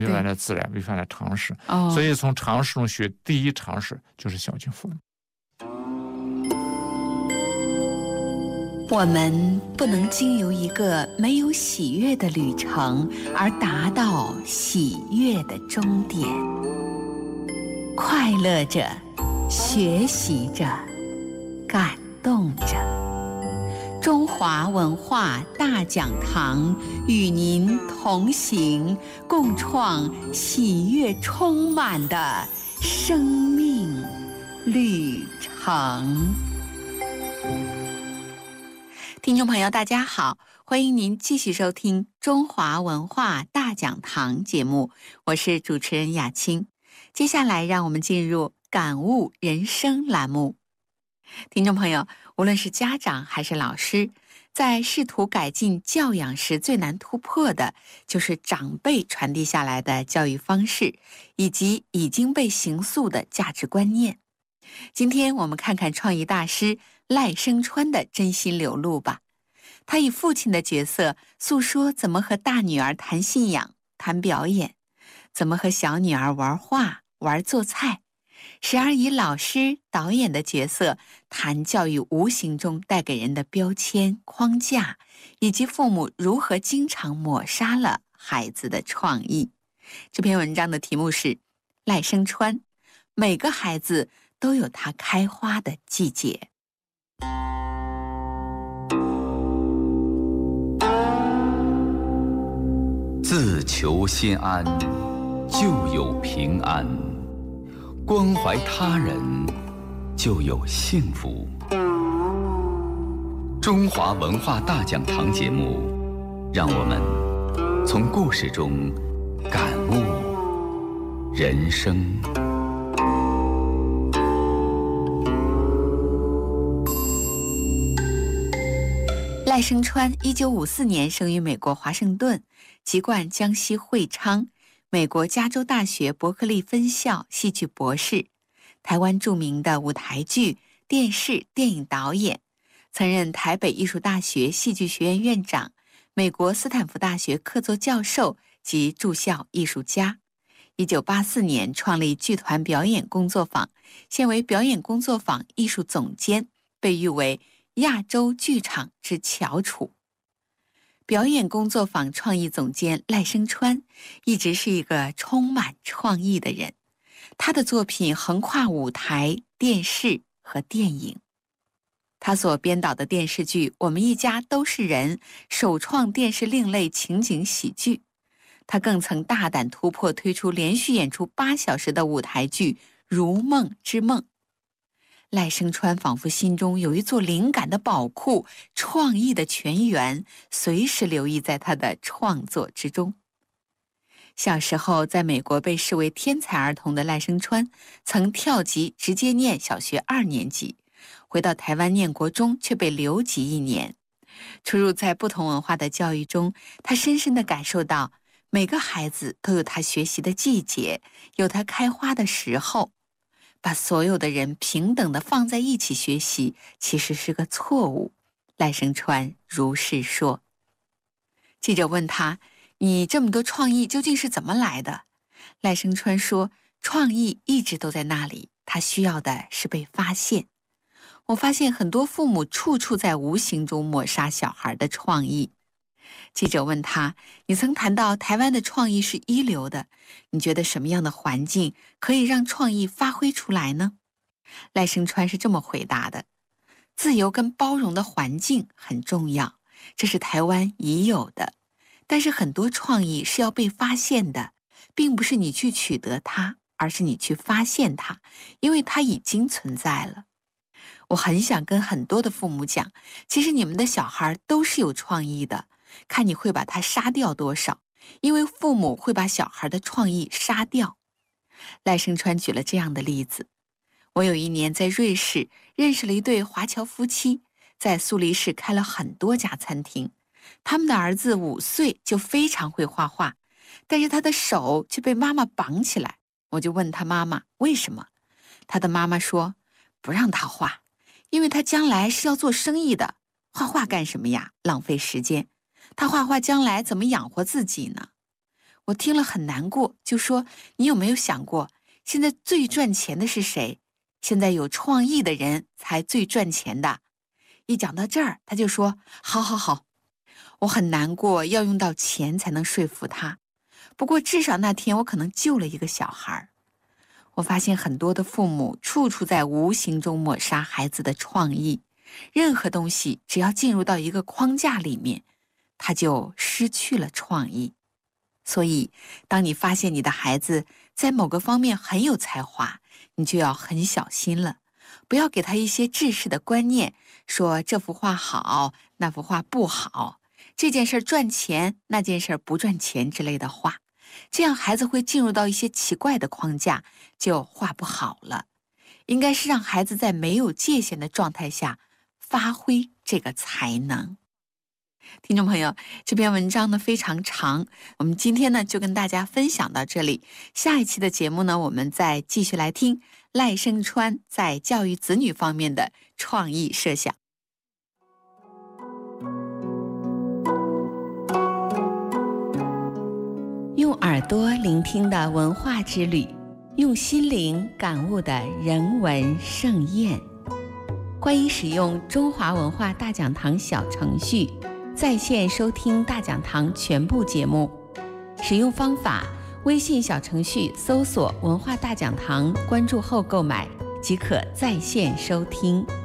违反了自然，违反了常识。所以从常识中学，第一常识就是孝敬父母。 我们不能经由一个没有喜悦的旅程而达到喜悦的终点。快乐着，学习着，感动着。中华文化大讲堂与您同行，共创喜悦充满的生命旅程。听众朋友大家好，欢迎您继续收听中华文化大讲堂节目，我是主持人雅青。接下来让我们进入感悟人生栏目。听众朋友，无论是家长还是老师，在试图改进教养时，最难突破的就是长辈传递下来的教育方式，以及已经被形塑的价值观念。今天我们看看创意大师赖声川的真心流露吧。他以父亲的角色诉说怎么和大女儿谈信仰、谈表演，怎么和小女儿玩画、玩做菜，时而以老师、导演的角色谈教育无形中带给人的标签、框架，以及父母如何经常抹杀了孩子的创意。这篇文章的题目是赖声川，每个孩子都有他开花的季节。 自求心安，就有平安；关怀他人，就有幸福。中华文化大讲堂节目，让我们从故事中感悟人生。 赖声川1954年生于美国华盛顿，籍贯江西会昌，美国加州大学伯克利分校戏剧博士，台湾著名的舞台剧、电视、电影导演，曾任台北艺术大学戏剧学院院长，美国斯坦福大学客座教授及驻校艺术家。1984年创立剧团表演工作坊，现为表演工作坊艺术总监，被誉为亚洲剧场之翘楚。表演工作坊创意总监赖声川一直是一个充满创意的人，他的作品横跨舞台、电视和电影。他所编导的电视剧《我们一家都是人》首创电视另类情景喜剧，他更曾大胆突破，推出连续演出8小时的舞台剧《如梦之梦》。赖声川仿佛心中有一座灵感的宝库，创意的泉源随时流溢在他的创作之中。小时候在美国被视为天才儿童的赖声川，曾跳级直接念小学2年级，回到台湾念国中却被留级1年。出入在不同文化的教育中，他深深地感受到每个孩子都有他学习的季节，有他开花的时候。把所有的人平等地放在一起学习，其实是个错误。赖声川如是说。记者问他，你这么多创意究竟是怎么来的？赖声川说，创意一直都在那里，他需要的是被发现。我发现很多父母处处在无形中抹杀小孩的创意。记者问他，你曾谈到台湾的创意是一流的，你觉得什么样的环境可以让创意发挥出来呢？赖声川是这么回答的，自由跟包容的环境很重要，这是台湾已有的，但是很多创意是要被发现的，并不是你去取得它，而是你去发现它，因为它已经存在了。我很想跟很多的父母讲，其实你们的小孩都是有创意的，看你会把他杀掉多少，因为父母会把小孩的创意杀掉。赖声川举了这样的例子，我有1年在瑞士认识了一对华侨夫妻，在苏黎世开了很多家餐厅，他们的儿子5岁就非常会画画，但是他的手却被妈妈绑起来。我就问他妈妈为什么，他的妈妈说不让他画，因为他将来是要做生意的，画画干什么呀，浪费时间，他画画将来怎么养活自己呢？ 我听了很难过，就说你有没有想过，现在最赚钱的是谁？现在有创意的人才最赚钱的。一讲到这儿，他就说好，我很难过，要用到钱才能说服他。不过至少那天我可能救了一个小孩。我发现很多的父母处处在无形中抹杀孩子的创意，任何东西只要进入到一个框架里面，他就失去了创意。所以当你发现你的孩子在某个方面很有才华，你就要很小心了，不要给他一些制式的观念，说这幅画好，那幅画不好，这件事赚钱，那件事不赚钱之类的话，这样孩子会进入到一些奇怪的框架，就画不好了。应该是让孩子在没有界限的状态下发挥这个才能。听众朋友，这篇文章呢非常长，我们今天呢就跟大家分享到这里。下一期的节目呢，我们再继续来听赖声川在教育子女方面的创意设想。用耳朵聆听的文化之旅，用心灵感悟的人文盛宴。欢迎使用中华文化大讲堂小程序在线收听大讲堂全部节目。使用方法：微信小程序搜索文化大讲堂，关注后购买即可在线收听。